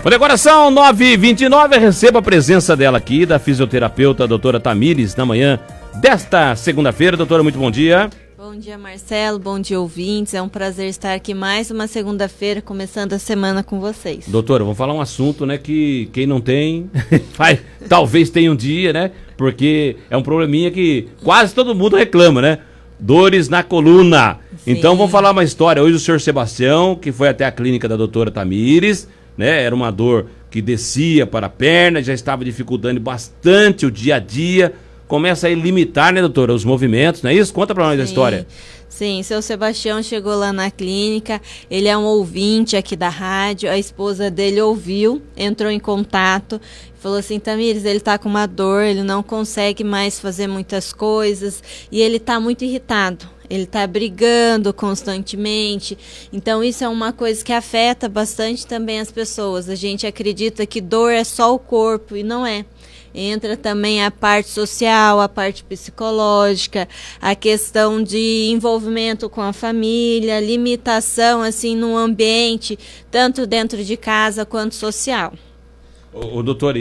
Olha, agora são 9h29, receba a presença dela aqui, da fisioterapeuta doutora Tamires, na manhã desta segunda-feira. Doutora, muito bom dia. Bom dia, Marcelo, bom dia, ouvintes. É um prazer estar aqui mais uma segunda-feira, começando a semana com vocês. Doutora, vamos falar um assunto, né, que quem não tem, talvez tenha um dia, né, porque é um probleminha que quase todo mundo reclama, né? Dores na coluna. Sim. Então vamos falar uma história. Hoje o senhor Sebastião, que foi até a clínica da doutora Tamires, né? Era uma dor que descia para a perna, já estava dificultando bastante o dia a dia. Começa a limitar, né, doutora, os movimentos, não é isso? Conta para nós a história. Sim, seu Sebastião chegou lá na clínica, ele é um ouvinte aqui da rádio, a esposa dele ouviu, entrou em contato, falou assim: Tamires, ele tá com uma dor, ele não consegue mais fazer muitas coisas e ele tá muito irritado. Ele está brigando constantemente, então isso é uma coisa que afeta bastante também as pessoas. A gente acredita que dor é só o corpo e não é. Entra também a parte social, a parte psicológica, a questão de envolvimento com a família, limitação assim no ambiente, tanto dentro de casa quanto social. O doutor,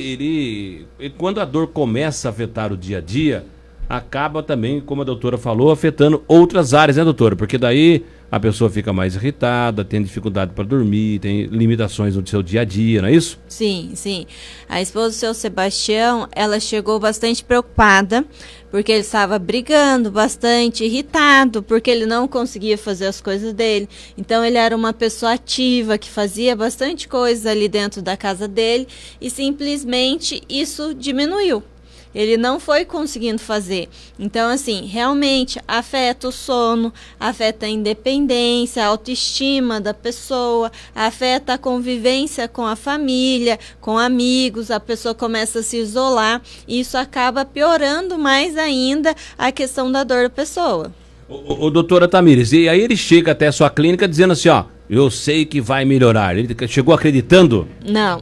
ele quando a dor começa a afetar o dia a dia, acaba também, como a doutora falou, afetando outras áreas, né, doutora? Porque daí a pessoa fica mais irritada, tem dificuldade para dormir, tem limitações no seu dia a dia, não é isso? Sim, sim. A esposa do seu Sebastião, ela chegou bastante preocupada, porque ele estava brigando bastante, irritado, porque ele não conseguia fazer as coisas dele. Então ele era uma pessoa ativa, que fazia bastante coisa ali dentro da casa dele, e simplesmente isso diminuiu. Ele não foi conseguindo fazer. Então, assim, realmente afeta o sono, afeta a independência, a autoestima da pessoa, afeta a convivência com a família, com amigos, a pessoa começa a se isolar e isso acaba piorando mais ainda a questão da dor da pessoa. O doutora Tamires, e aí ele chega até a sua clínica dizendo assim, ó, eu sei que vai melhorar. Ele chegou acreditando? Não.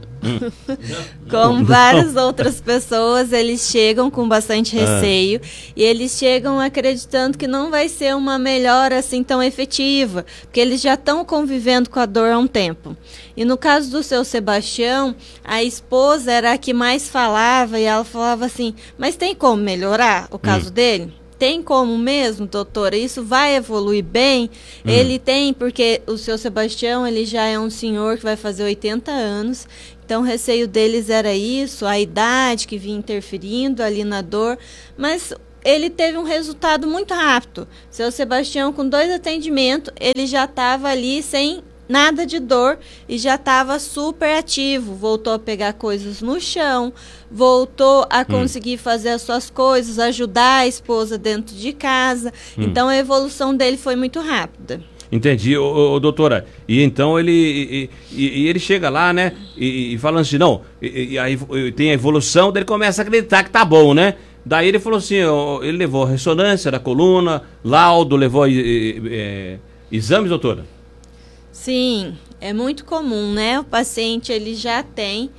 Como várias outras pessoas, eles chegam com bastante receio e eles chegam acreditando que não vai ser uma melhora assim tão efetiva, porque eles já estão convivendo com a dor há um tempo. E no caso do seu Sebastião, a esposa era a que mais falava e ela falava assim, mas tem como melhorar o caso dele? Tem como mesmo, doutora? Isso vai evoluir bem? Ele tem, porque o seu Sebastião, ele já é um senhor que vai fazer 80 anos, então o receio deles era isso, a idade que vinha interferindo ali na dor, mas ele teve um resultado muito rápido. Seu Sebastião, com 2 atendimentos, ele já estava ali sem nada de dor e já estava super ativo, voltou a pegar coisas no chão, voltou a conseguir fazer as suas coisas, ajudar a esposa dentro de casa, então a evolução dele foi muito rápida. Entendi, doutora, e então ele chega lá, né, e falando assim, não, aí tem a evolução, daí ele começa a acreditar que tá bom, né? Daí ele falou assim, ele levou a ressonância da coluna, laudo, levou exames, doutora? Sim, é muito comum, né? O paciente ele já tem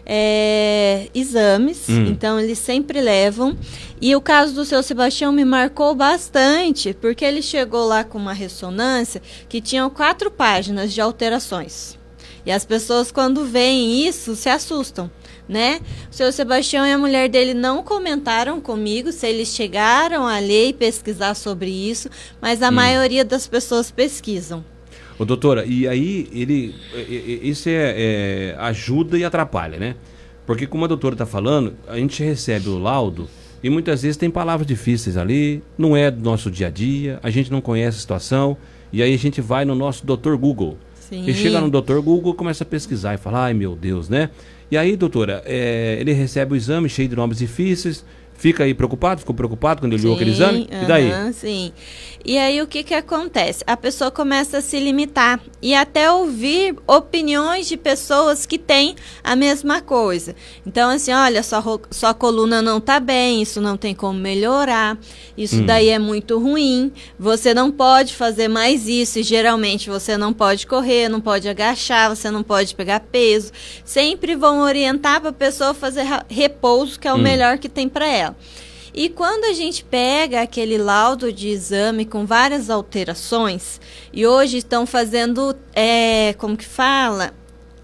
exames, então eles sempre levam. E o caso do seu Sebastião me marcou bastante, porque ele chegou lá com uma ressonância que tinha 4 páginas de alterações. E as pessoas, quando veem isso, se assustam, né? O seu Sebastião e a mulher dele não comentaram comigo se eles chegaram a ler e pesquisar sobre isso, mas a maioria das pessoas pesquisam. Ô, doutora, e aí isso ajuda e atrapalha, né? Porque como a doutora está falando, a gente recebe o laudo e muitas vezes tem palavras difíceis ali, não é do nosso dia a dia, a gente não conhece a situação, e aí a gente vai no nosso doutor Google. Sim. E chega no doutor Google, começa a pesquisar e fala, ai meu Deus, né? E aí, doutora, ele recebe o exame cheio de nomes difíceis, fica aí preocupado, ficou preocupado quando ele viu aquele exame? E daí? Sim. E aí o que acontece? A pessoa começa a se limitar e até ouvir opiniões de pessoas que têm a mesma coisa. Então, assim, olha, sua coluna não tá bem, isso não tem como melhorar, isso daí é muito ruim, você não pode fazer mais isso, e geralmente você não pode correr, não pode agachar, você não pode pegar peso. Sempre vão orientar para a pessoa fazer repouso, que é o melhor que tem para ela. E quando a gente pega aquele laudo de exame com várias alterações, e hoje estão fazendo, como que fala?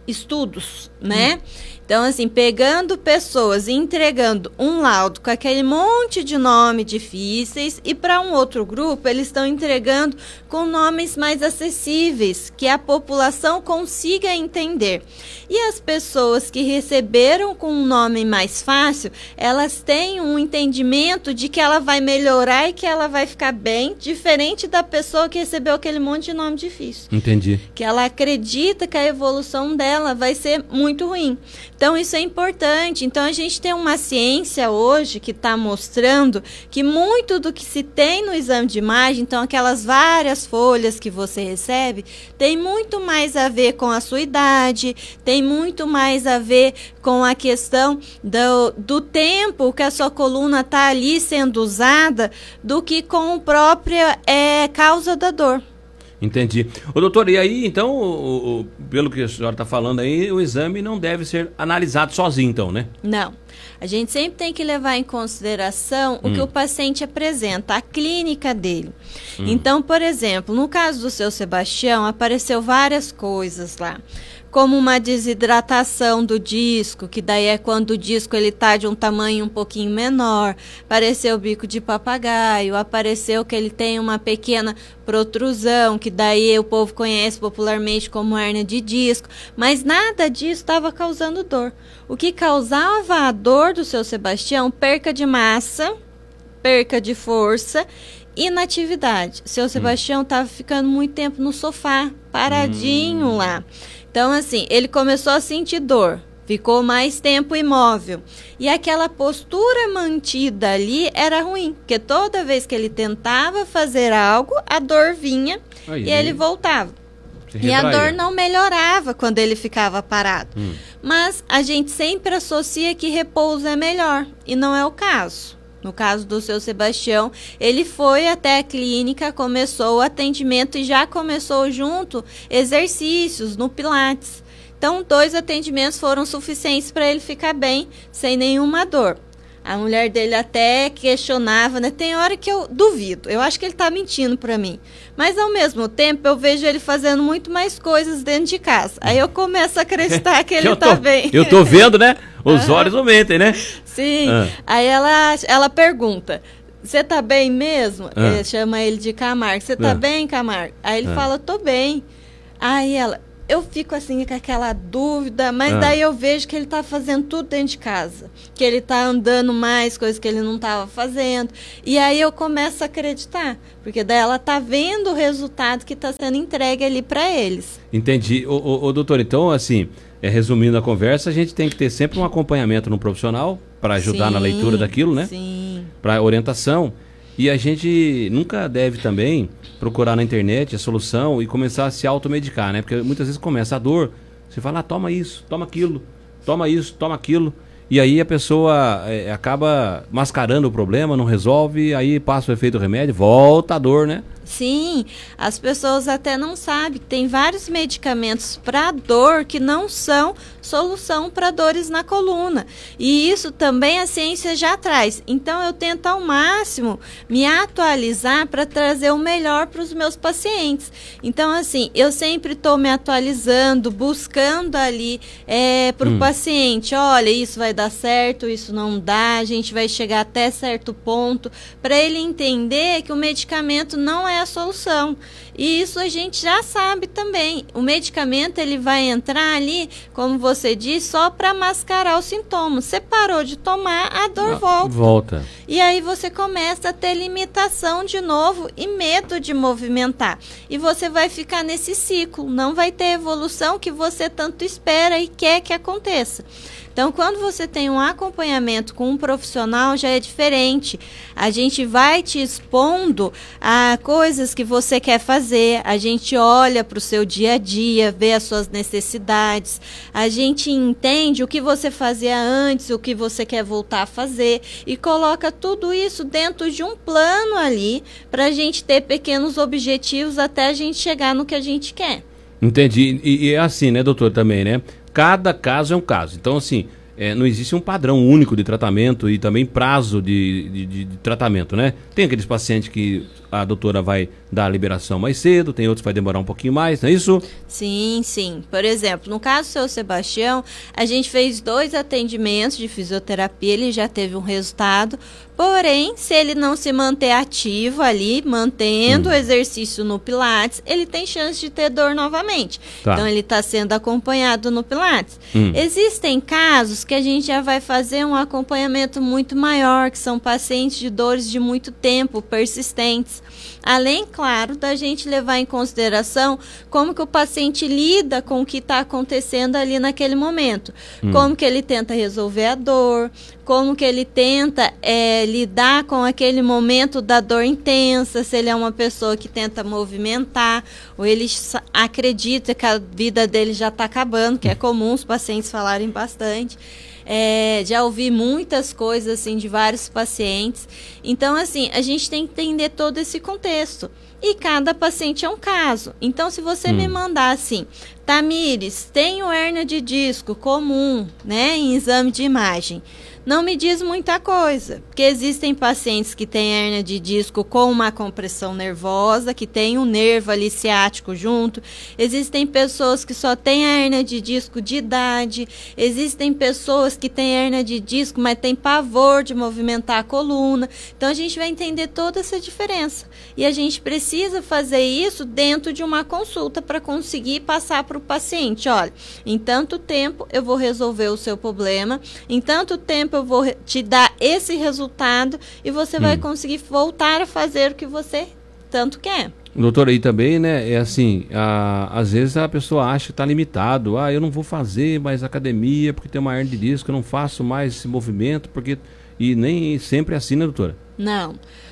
estudos, né? Então, assim, pegando pessoas e entregando um laudo com aquele monte de nome difíceis e para um outro grupo, eles estão entregando com nomes mais acessíveis, que a população consiga entender. E as pessoas que receberam com um nome mais fácil, elas têm um entendimento de que ela vai melhorar e que ela vai ficar bem, diferente da pessoa que recebeu aquele monte de nome difícil. Entendi. Que ela acredita que a evolução dela vai ser muito ruim. Então, isso é importante. Então, a gente tem uma ciência hoje que está mostrando que muito do que se tem no exame de imagem, então aquelas várias folhas que você recebe, tem muito mais a ver com a sua idade, tem muito mais a ver com a questão do tempo que a sua coluna está ali sendo usada, do que com a própria causa da dor. Entendi. Ô, doutor, e aí, então, pelo que a senhora está falando aí, o exame não deve ser analisado sozinho, então, né? Não. A gente sempre tem que levar em consideração o que o paciente apresenta, a clínica dele. Então, por exemplo, no caso do seu Sebastião, apareceu várias coisas lá, como uma desidratação do disco, que daí é quando o disco ele tá de um tamanho um pouquinho menor, apareceu o bico de papagaio, apareceu que ele tem uma pequena protrusão, que daí o povo conhece popularmente como hérnia de disco, mas nada disso estava causando dor. O que causava a dor do seu Sebastião, perca de massa, perca de força, inatividade. Seu Sebastião estava ficando muito tempo no sofá, paradinho lá. Então, assim, ele começou a sentir dor, ficou mais tempo imóvel. E aquela postura mantida ali era ruim, porque toda vez que ele tentava fazer algo, a dor vinha e ele voltava. E a dor não melhorava quando ele ficava parado. Mas a gente sempre associa que repouso é melhor, e não é o caso. No caso do seu Sebastião, ele foi até a clínica, começou o atendimento e já começou junto exercícios no Pilates. Então, 2 atendimentos foram suficientes para ele ficar bem, sem nenhuma dor. A mulher dele até questionava, né? Tem hora que eu duvido, eu acho que ele está mentindo para mim. Mas, ao mesmo tempo, eu vejo ele fazendo muito mais coisas dentro de casa. Aí eu começo a acreditar que ele está bem. Eu tô vendo, né? Os olhos não mentem, né? Sim. Aí ela pergunta, você tá bem mesmo? Chama ele de Camargo. Você tá bem, Camargo? Aí ele fala, tô bem. Aí eu fico assim com aquela dúvida, mas daí eu vejo que ele tá fazendo tudo dentro de casa. Que ele tá andando mais, coisas que ele não tava fazendo. E aí eu começo a acreditar, porque daí ela tá vendo o resultado que tá sendo entregue ali para eles. Entendi. Ô, doutor, então, assim, resumindo a conversa, a gente tem que ter sempre um acompanhamento no profissional para ajudar na leitura daquilo, né? Sim. Para orientação. E a gente nunca deve também procurar na internet a solução e começar a se automedicar, né? Porque muitas vezes começa a dor, você fala, toma isso, toma aquilo, toma isso, toma aquilo. E aí a pessoa acaba mascarando o problema, não resolve, aí passa o efeito do remédio, volta a dor, né? Sim, as pessoas até não sabem que tem vários medicamentos para dor que não são solução para dores na coluna. E isso também a ciência já traz. Então eu tento ao máximo me atualizar para trazer o melhor para os meus pacientes. Então assim, eu sempre estou me atualizando, buscando ali para o paciente, olha, isso vai dar certo, isso não dá, a gente vai chegar até certo ponto, para ele entender que o medicamento não é a solução. E isso a gente já sabe também. O medicamento ele vai entrar ali, como você disse, só para mascarar os sintomas. Você parou de tomar, a dor volta. E aí você começa a ter limitação de novo e medo de movimentar. E você vai ficar nesse ciclo, não vai ter evolução que você tanto espera e quer que aconteça. Então, quando você tem um acompanhamento com um profissional, já é diferente. A gente vai te expondo a coisas que você quer fazer, a gente olha para o seu dia a dia, vê as suas necessidades, a gente entende o que você fazia antes, o que você quer voltar a fazer e coloca tudo isso dentro de um plano ali para a gente ter pequenos objetivos até a gente chegar no que a gente quer. Entendi. E é assim, né, doutor, também, né? Cada caso é um caso. Então, assim, não existe um padrão único de tratamento e também prazo de tratamento, né? Tem aqueles pacientes que a doutora vai dar a liberação mais cedo, tem outros que vai demorar um pouquinho mais, não é isso? Sim, sim. Por exemplo, no caso do seu Sebastião, a gente fez 2 atendimentos de fisioterapia, ele já teve um resultado, porém, se ele não se manter ativo ali, mantendo o exercício no Pilates, ele tem chance de ter dor novamente. Tá. Então, ele está sendo acompanhado no Pilates. Existem casos que a gente já vai fazer um acompanhamento muito maior, que são pacientes de dores de muito tempo, persistentes. Além, claro, da gente levar em consideração como que o paciente lida com o que está acontecendo ali naquele momento. Como que ele tenta resolver a dor, como que ele tenta lidar com aquele momento da dor intensa, se ele é uma pessoa que tenta movimentar, ou ele acredita que a vida dele já está acabando, que é comum os pacientes falarem bastante. Já ouvi muitas coisas assim de vários pacientes. Então, assim, a gente tem que entender todo esse contexto. E cada paciente é um caso. Então, se você me mandar assim, Tamires, tenho hérnia de disco comum, né, em exame de imagem, não me diz muita coisa, porque existem pacientes que têm hérnia de disco com uma compressão nervosa, que tem um nervo ali ciático junto, existem pessoas que só têm a hérnia de disco de idade, existem pessoas que têm hérnia de disco, mas têm pavor de movimentar a coluna. Então a gente vai entender toda essa diferença, e a gente precisa fazer isso dentro de uma consulta para conseguir passar para o paciente, olha, em tanto tempo eu vou resolver o seu problema, em tanto tempo eu vou te dar esse resultado e você vai conseguir voltar a fazer o que você tanto quer. Doutora, aí também, né, é assim, às vezes a pessoa acha que está limitado, eu não vou fazer mais academia porque tem uma hérnia de disco, eu não faço mais esse movimento, porque... E nem sempre é assim, né, doutora? Não,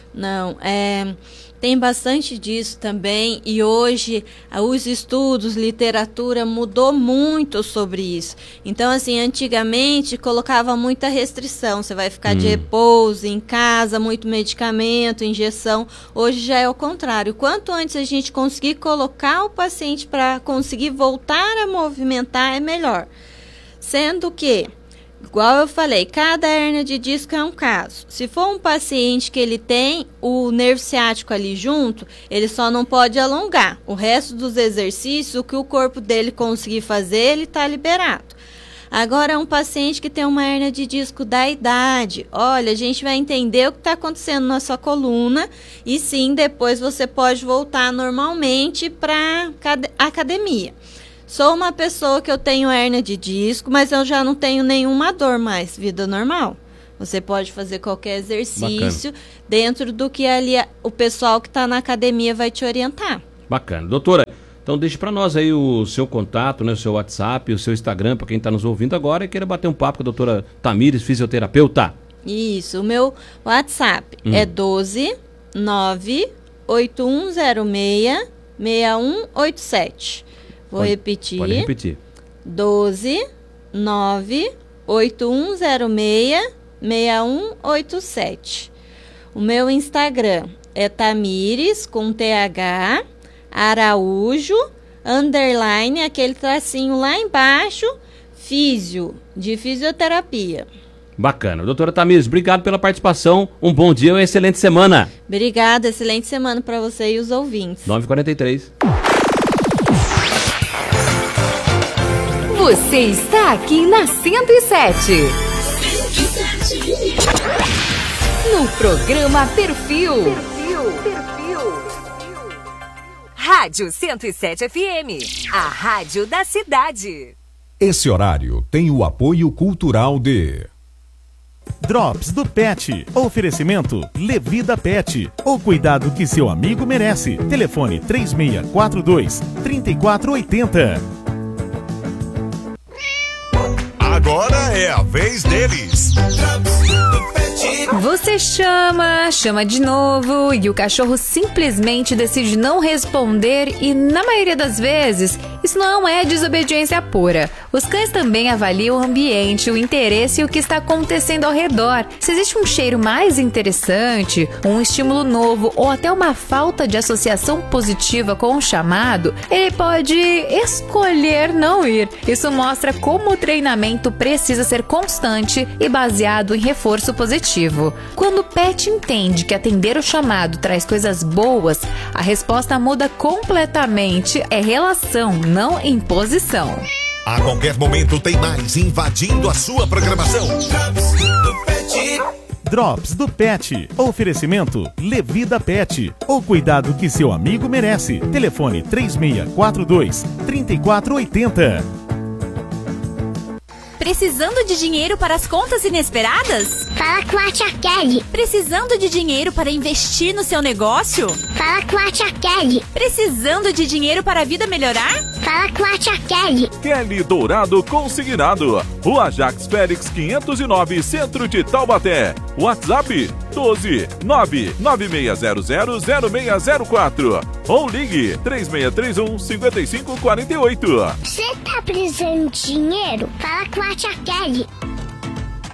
tem bastante disso também, e hoje os estudos, literatura mudou muito sobre isso. Então, assim, antigamente colocava muita restrição, você vai ficar de repouso em casa, muito medicamento, injeção. Hoje já é o contrário. Quanto antes a gente conseguir colocar o paciente para conseguir voltar a movimentar, é melhor. Sendo que, igual eu falei, cada hérnia de disco é um caso. Se for um paciente que ele tem o nervo ciático ali junto, ele só não pode alongar. O resto dos exercícios, o que o corpo dele conseguir fazer, ele está liberado. Agora, é um paciente que tem uma hérnia de disco da idade. Olha, a gente vai entender o que está acontecendo na sua coluna e sim, depois você pode voltar normalmente para a academia. Sou uma pessoa que eu tenho hérnia de disco, mas eu já não tenho nenhuma dor mais, vida normal. Você pode fazer qualquer exercício dentro do que ali o pessoal que está na academia vai te orientar. Bacana. Doutora, então deixe para nós aí o seu contato, né, o seu WhatsApp, o seu Instagram, para quem está nos ouvindo agora e queira bater um papo com a doutora Tamires, fisioterapeuta. Isso, o meu WhatsApp é 12 98106 6187. Vou repetir. Pode repetir. 12 98106 6187. O meu Instagram é Tamires, com TH, Araújo, _, aquele tracinho lá embaixo, físio, de fisioterapia. Bacana. Doutora Tamires, obrigado pela participação. Um bom dia e uma excelente semana. Obrigada, excelente semana para você e os ouvintes. 9h43. Você está aqui na 107. No programa Perfil. Rádio 107 FM. A rádio da cidade. Esse horário tem o apoio cultural de... Drops do Pet. Oferecimento Levida Pet. O cuidado que seu amigo merece. Telefone 3642-3480. Agora é a vez deles. Você chama de novo e o cachorro simplesmente decide não responder e, na maioria das vezes, Isso não é desobediência pura. Os cães também avaliam o ambiente, o interesse e o que está acontecendo ao redor. Se existe um cheiro mais interessante, um estímulo novo ou até uma falta de associação positiva com o chamado, ele pode escolher não ir. Isso mostra como o treinamento precisa ser constante e baseado em reforço positivo. Quando o pet entende que atender o chamado traz coisas boas, a resposta muda completamente. É relação, não imposição. A qualquer momento tem mais invadindo a sua programação. Drops do Pet. Oferecimento Levida Pet. O cuidado que seu amigo merece. Telefone 3642-3480. Precisando de dinheiro para as contas inesperadas? Fala com a tia Kelly. Precisando de dinheiro para investir no seu negócio? Fala com a tia Kelly. Precisando de dinheiro para a vida melhorar? Fala com a tia Kelly. Kelly Dourado Consignado. Rua Jacques Félix 509, centro de Taubaté. WhatsApp 12-996000604 ou ligue 3631-5548. Você tá precisando de dinheiro? Fala com a tia Kelly.